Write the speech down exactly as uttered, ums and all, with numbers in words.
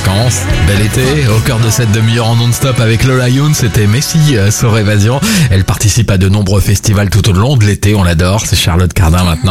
vacances. Bel été, au cœur de cette demi-heure en non-stop avec Lola Youn, c'était Messi euh, sur Évasion. Elle participe à de nombreux festivals tout au long de l'été, on l'adore, c'est Charlotte Cardin maintenant.